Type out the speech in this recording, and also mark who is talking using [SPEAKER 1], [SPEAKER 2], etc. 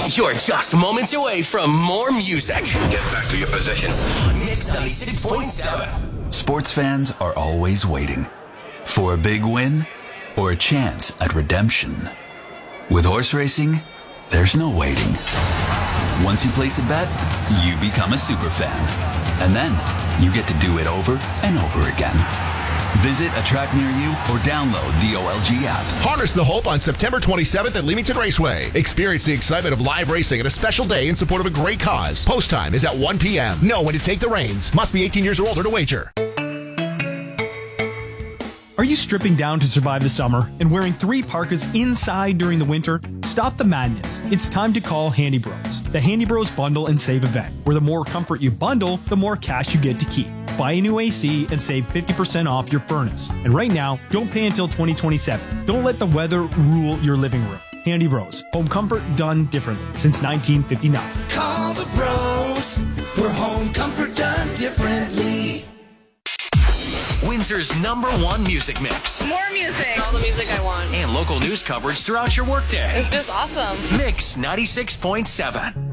[SPEAKER 1] You're just moments away from more music.
[SPEAKER 2] Get back to your positions.
[SPEAKER 1] On Mix 96.7.
[SPEAKER 3] Sports fans are always waiting for a big win or a chance at redemption. With horse racing, there's no waiting. Once you place a bet, you become a super fan. And then you get to do it over and over again. Visit a track near you or download the OLG app.
[SPEAKER 4] Harness the hope on September 27th at Leamington Raceway. Experience the excitement of live racing at a special day in support of a great cause. Post time is at 1 p.m. Know when to take the reins. Must be 18 years or older to wager.
[SPEAKER 5] Are you stripping down to survive the summer and wearing 3 parkas inside during the winter? Stop the madness. It's time to call Handy Bros. The Handy Bros Bundle and Save event, where the more comfort you bundle, the more cash you get to keep. Buy a new AC and save 50% off your furnace. And right now, don't pay until 2027. Don't let the weather rule your living room. Handy Bros. Home comfort done differently since 1959.
[SPEAKER 6] Call the bros for home comfort done differently.
[SPEAKER 1] Windsor's #1 music mix.
[SPEAKER 7] More music. All the music I want.
[SPEAKER 1] And local news coverage throughout your workday.
[SPEAKER 7] It's just awesome.
[SPEAKER 1] Mix 96.7.